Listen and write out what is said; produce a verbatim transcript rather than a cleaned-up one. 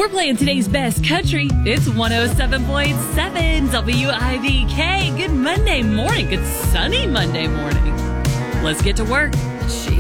We're playing today's best country. It's one oh seven point seven W I V K. Good Monday morning. Good sunny Monday morning. Let's get to work. She